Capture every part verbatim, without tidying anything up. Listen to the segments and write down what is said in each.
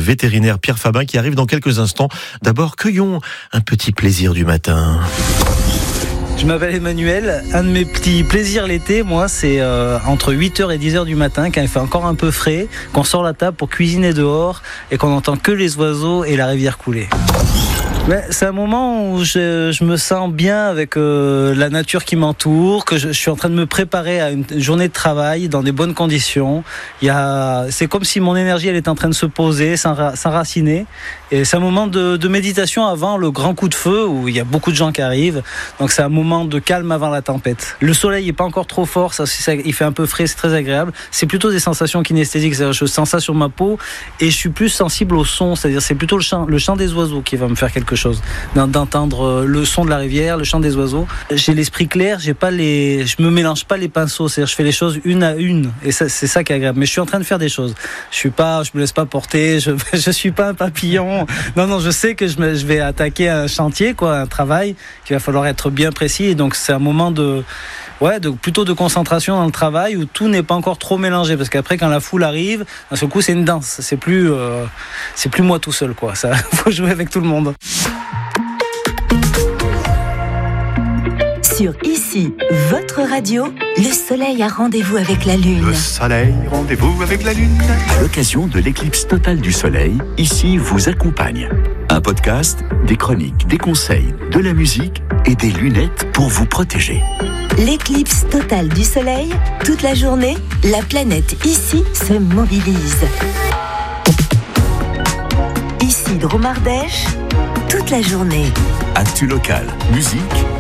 vétérinaire Pierre Fabin qui arrive dans quelques instants. D'abord, cueillons un petit plaisir du matin. Je m'appelle Emmanuel. Un de mes petits plaisirs l'été, moi, c'est euh, entre huit heures et dix heures du matin, quand il fait encore un peu frais, qu'on sort la table pour cuisiner dehors et qu'on n'entend que les oiseaux et la rivière couler. Mais c'est un moment où je, je me sens bien avec euh, la nature qui m'entoure, que je, je suis en train de me préparer à une journée de travail dans des bonnes conditions. Il y a, c'est comme si mon énergie elle est en train de se poser, s'enraciner. Et c'est un moment de, de méditation avant le grand coup de feu où il y a beaucoup de gens qui arrivent. Donc c'est un moment de calme avant la tempête. Le soleil n'est pas encore trop fort, ça, ça, il fait un peu frais, c'est très agréable. C'est plutôt des sensations kinesthésiques, c'est-à-dire je sens ça sur ma peau et je suis plus sensible au son, c'est-à-dire c'est plutôt le chant, le chant des oiseaux qui va me faire quelque chose, d'entendre le son de la rivière, le chant des oiseaux. J'ai l'esprit clair, j'ai pas les, je me mélange pas les pinceaux, c'est-à-dire je fais les choses une à une, et ça, c'est ça qui est agréable. Mais je suis en train de faire des choses. Je suis pas, je me laisse pas porter, je, je suis pas un papillon. Non, non, je sais que je, me, je vais attaquer un chantier, quoi, un travail, qu'il va falloir être bien précis. Et donc c'est un moment de, ouais, de plutôt de concentration dans le travail où tout n'est pas encore trop mélangé, parce qu'après quand la foule arrive, d'un seul coup c'est une danse. C'est plus, euh, c'est plus moi tout seul, quoi. Ça, faut jouer avec tout le monde. Sur Ici, votre radio, le soleil a rendez-vous avec la lune. Le soleil, rendez-vous avec la lune. À l'occasion de l'éclipse totale du soleil, Ici vous accompagne. Un podcast, des chroniques, des conseils, de la musique et des lunettes pour vous protéger. L'éclipse totale du soleil, toute la journée, la planète Ici se mobilise. Ici Dromardèche, toute la journée. Actu local, musique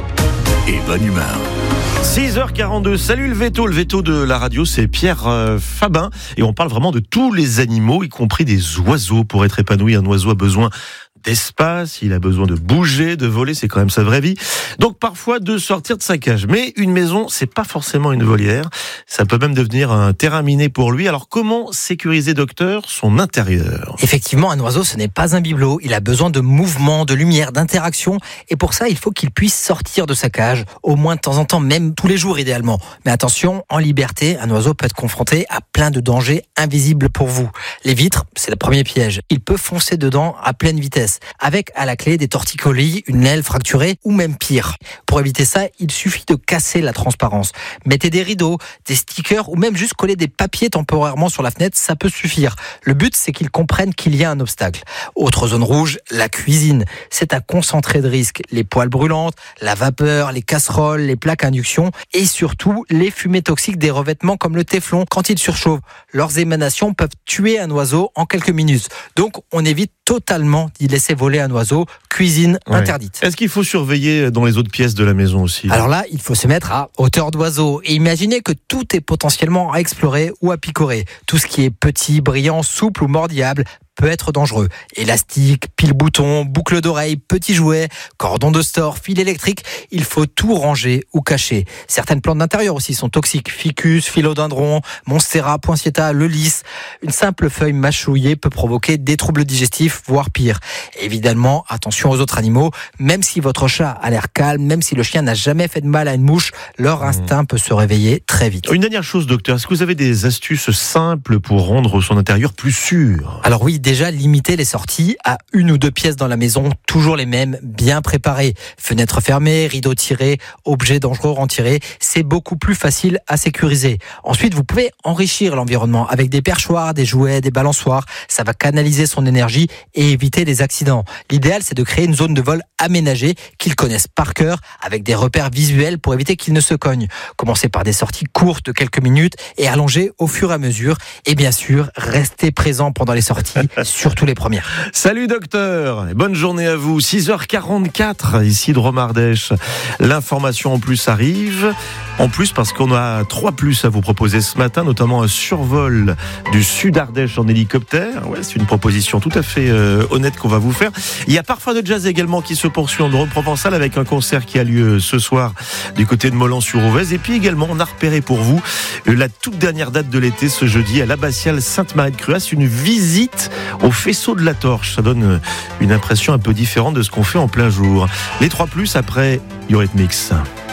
et bonne humeur. six heures quarante-deux, salut le veto. Le veto de la radio, c'est Pierre euh, Fabin. Et on parle vraiment de tous les animaux, y compris des oiseaux. Pour être épanoui, un oiseau a besoin d'espace, il a besoin de bouger, de voler, c'est quand même sa vraie vie. Donc parfois de sortir de sa cage. Mais une maison, c'est pas forcément une volière. Ça peut même devenir un terrain miné pour lui. Alors comment sécuriser, docteur, son intérieur ? Effectivement, un oiseau, ce n'est pas un bibelot. Il a besoin de mouvement, de lumière, d'interaction. Et pour ça, il faut qu'il puisse sortir de sa cage, au moins de temps en temps, même tous les jours idéalement. Mais attention, en liberté, un oiseau peut être confronté à plein de dangers invisibles pour vous. Les vitres, c'est le premier piège. Il peut foncer dedans à pleine vitesse, avec à la clé des torticolis, une aile fracturée ou même pire. Pour éviter ça, il suffit de casser la transparence. Mettez des rideaux, des stickers ou même juste coller des papiers temporairement sur la fenêtre, ça peut suffire. Le but, c'est qu'ils comprennent qu'il y a un obstacle. Autre zone rouge, la cuisine. C'est à concentrer de risques. Les poêles brûlantes, la vapeur, les casseroles, les plaques à induction et surtout les fumées toxiques des revêtements comme le téflon quand ils surchauffent. Leurs émanations peuvent tuer un oiseau en quelques minutes. Donc, on évite totalement d'y laisser voler un oiseau. Cuisine ouais. interdite. Est-ce qu'il faut surveiller dans les autres pièces de la maison aussi ? Alors là, il faut se mettre à hauteur d'oiseau et imaginer que tout est potentiellement à explorer ou à picorer. Tout ce qui est petit, brillant, souple ou mordillable peut être dangereux. Élastique, pile-bouton, boucle d'oreille, petits jouets, cordon de store, fil électrique, il faut tout ranger ou cacher. Certaines plantes d'intérieur aussi sont toxiques. Ficus, philodendron, monstera, poinsettia, le lys. Une simple feuille mâchouillée peut provoquer des troubles digestifs, voire pire. Évidemment, attention aux autres animaux. Même si votre chat a l'air calme, même si le chien n'a jamais fait de mal à une mouche, leur instinct mmh. peut se réveiller très vite. Une dernière chose, docteur, est-ce que vous avez des astuces simples pour rendre son intérieur plus sûr ? Alors oui, déjà limiter les sorties à une ou deux pièces dans la maison, toujours les mêmes, bien préparées. Fenêtres fermées, rideaux tirés, objets dangereux retirés, c'est beaucoup plus facile à sécuriser. Ensuite, vous pouvez enrichir l'environnement avec des perchoirs, des jouets, des balançoires. Ça va canaliser son énergie et éviter les accidents. L'idéal, c'est de créer une zone de vol aménagée qu'ils connaissent par cœur avec des repères visuels pour éviter qu'ils ne se cognent. Commencez par des sorties courtes de quelques minutes et allongez au fur et à mesure. Et bien sûr, restez présent pendant les sorties, surtout les premières. Salut docteur, bonne journée à vous. six heures quarante-quatre, ici de Dromardèche. L'information en plus arrive. En plus, parce qu'on a trois plus à vous proposer ce matin, notamment un survol du sud Ardèche en hélicoptère. Ouais, c'est une proposition tout à fait euh, honnête qu'on va vous faire. Il y a Parfum de Jazz également qui se poursuit en Drôme provençal avec un concert qui a lieu ce soir du côté de Molan-sur-Ouvèze. Et puis également, on a repéré pour vous la toute dernière date de l'été, ce jeudi, à l'abbatiale Sainte-Marie-de-Cruas, une visite au faisceau de la Torche. Ça donne une impression un peu différente de ce qu'on fait en plein jour. Les trois plus après Eurythmics.